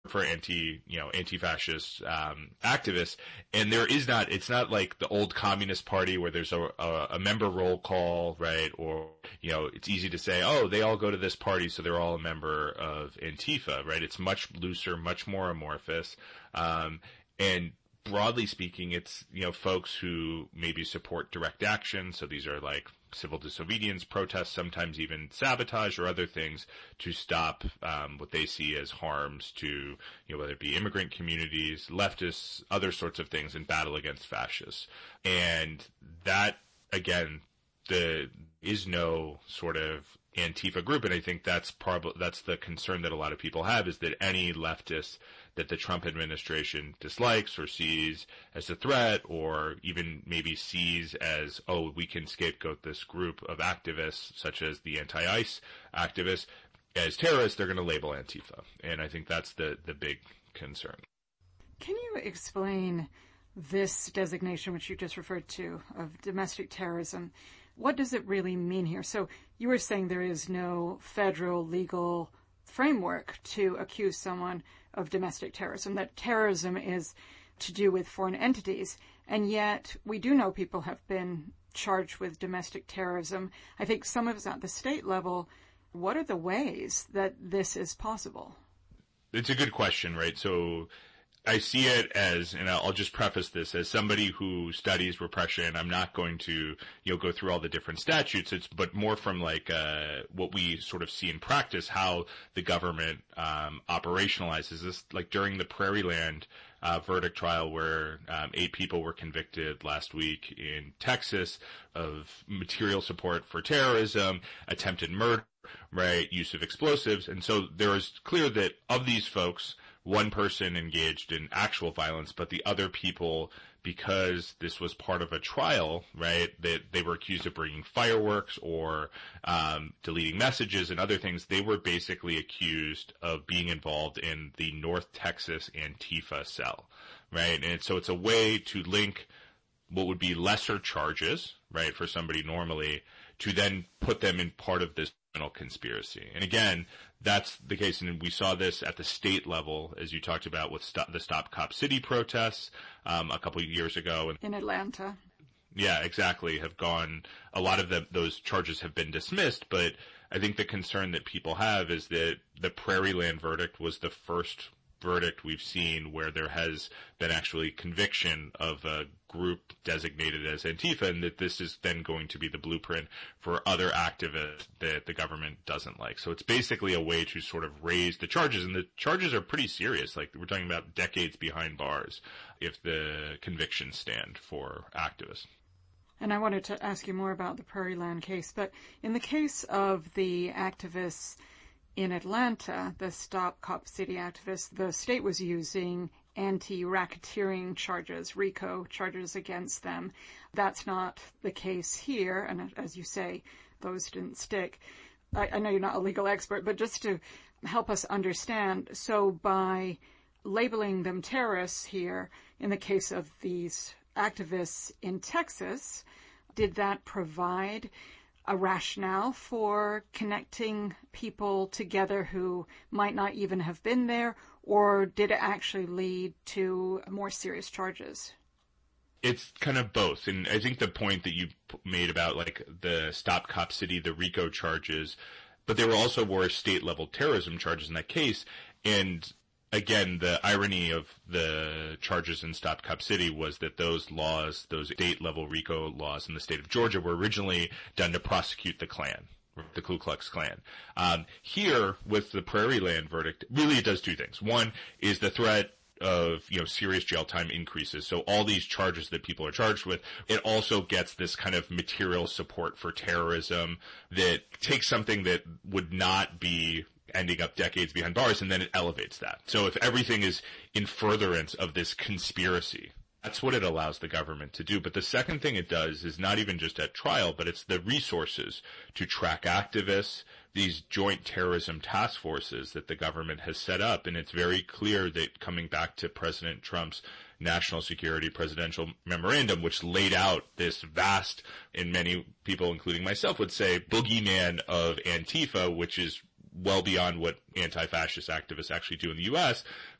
for anti-fascist activists, and it's not like the old Communist Party where there's a member roll call, right? Or it's easy to say, oh, they all go to this party, so they're all a member of Antifa, right? It's much looser, much more amorphous, and broadly speaking, it's folks who maybe support direct action. So these are like civil disobedience protests, sometimes even sabotage or other things to stop what they see as harms to whether it be immigrant communities, leftists, other sorts of things in battle against fascists. And that, again, is no sort of Antifa group, and I think that's the concern that a lot of people have, is that any leftist that the Trump administration dislikes or sees as a threat, or even maybe sees as, oh, we can scapegoat this group of activists, such as the anti-ICE activists, as terrorists, they're going to label Antifa. And I think that's the big concern. Can you explain this designation, which you just referred to, of domestic terrorism? What does it really mean here? So you were saying there is no federal legal framework to accuse someone of domestic terrorism, that terrorism is to do with foreign entities, and yet we do know people have been charged with domestic terrorism. I think some of it's at the state level. What are the ways that this is possible? It's a good question, right? So I see it as, and I'll just preface this, as somebody who studies repression. I'm not going to, go through all the different statutes. But more from like, what we sort of see in practice, how the government, operationalizes this. Like during the Prairieland, verdict trial where, 8 people were convicted last week in Texas of material support for terrorism, attempted murder, right, use of explosives. And so there is clear that of these folks, one person engaged in actual violence, but the other people, because this was part of a trial, right, that they were accused of bringing fireworks or deleting messages and other things, they were basically accused of being involved in the North Texas Antifa cell, right? And so it's a way to link what would be lesser charges, right, for somebody normally, to then put them in part of this criminal conspiracy. And again, that's the case, and we saw this at the state level, as you talked about, with the Stop Cop City protests a couple of years ago. In Atlanta. Yeah, exactly. A lot of those charges have been dismissed, but I think the concern that people have is that the Prairieland verdict was the first verdict we've seen where there has been actually conviction of a group designated as Antifa, and that this is then going to be the blueprint for other activists that the government doesn't like. So it's basically a way to sort of raise the charges, and the charges are pretty serious. Like, we're talking about decades behind bars if the convictions stand for activists. And I wanted to ask you more about the Prairieland case, but in the case of the activists in Atlanta, the Stop Cop City activists, the state was using anti-racketeering charges, RICO charges against them. That's not the case here, and as you say, those didn't stick. I know you're not a legal expert, but just to help us understand, so by labeling them terrorists here, in the case of these activists in Texas, did that provide a rationale for connecting people together who might not even have been there, or did it actually lead to more serious charges? It's kind of both. And I think the point that you made about like the Stop Cop City, the RICO charges, but there were also more state level terrorism charges in that case. And again, the irony of the charges in Stop Cop City was that those laws, those state-level RICO laws in the state of Georgia, were originally done to prosecute the Klan, the Ku Klux Klan. Here, with the Prairieland verdict, really it does two things. One is the threat of, serious jail time increases. So all these charges that people are charged with, it also gets this kind of material support for terrorism that takes something that would not be ending up decades behind bars, and then it elevates that. So if everything is in furtherance of this conspiracy, that's what it allows the government to do. But the second thing it does is not even just at trial, but it's the resources to track activists, these joint terrorism task forces that the government has set up. And it's very clear that, coming back to President Trump's national security presidential memorandum, which laid out this vast, and many people, including myself, would say, boogeyman of Antifa, which is well beyond what anti-fascist activists actually do in the U.S.,